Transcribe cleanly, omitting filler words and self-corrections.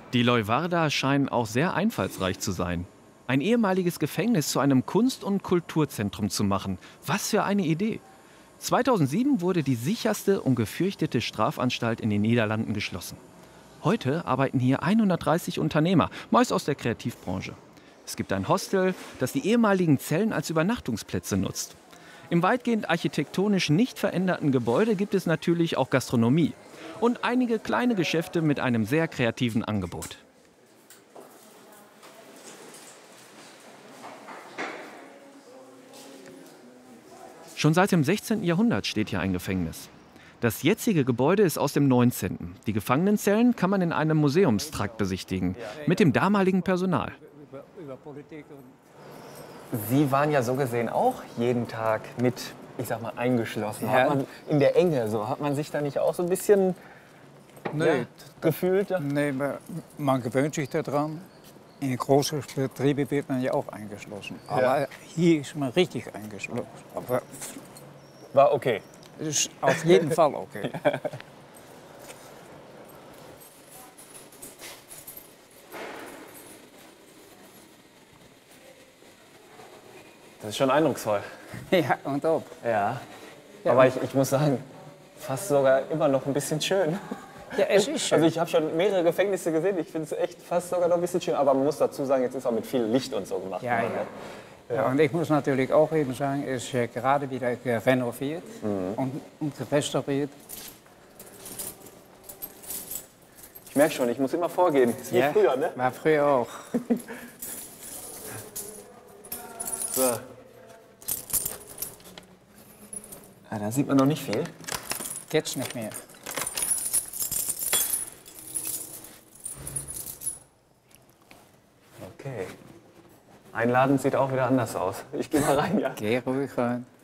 Die Leuwarder scheinen auch sehr einfallsreich zu sein. Ein ehemaliges Gefängnis zu einem Kunst- und Kulturzentrum zu machen. Was für eine Idee! 2007 wurde die sicherste und gefürchtete Strafanstalt in den Niederlanden geschlossen. Heute arbeiten hier 130 Unternehmer, meist aus der Kreativbranche. Es gibt ein Hostel, das die ehemaligen Zellen als Übernachtungsplätze nutzt. Im weitgehend architektonisch nicht veränderten Gebäude gibt es natürlich auch Gastronomie und einige kleine Geschäfte mit einem sehr kreativen Angebot. Schon seit dem 16. Jahrhundert steht hier ein Gefängnis. Das jetzige Gebäude ist aus dem 19. Die Gefangenenzellen kann man in einem Museumstrakt besichtigen, mit dem damaligen Personal. Sie waren ja so gesehen auch jeden Tag mit, ich sag mal, eingeschlossen. Ja. Hat man in der Enge, so hat man sich da nicht auch so ein bisschen Nee, gefühlt? nee, man gewöhnt sich daran. In großen Betrieben wird man ja auch eingeschlossen. Aber hier ist man richtig eingeschlossen. Aber War okay. es ist auf jeden Fall okay. Das ist schon eindrucksvoll. Ja, und ob. Ja. Aber ich muss sagen, fast sogar immer noch ein bisschen schön. Ja, es ist schön. Also ich habe schon mehrere Gefängnisse gesehen. Ich finde es echt fast sogar noch ein bisschen schön. Aber man muss dazu sagen, jetzt ist auch mit viel Licht und so gemacht. Ja, ja. Ja, und ich muss natürlich auch eben sagen, es ist gerade wieder renoviert und restauriert. Ich merke schon, ich muss immer vorgehen. Ist wie Ja, früher, ne? war früher auch. So. Da sieht man noch nicht viel. Geht's nicht mehr. Okay. Einladend sieht auch wieder anders aus. Ich gehe mal rein, ja. Geh ruhig rein.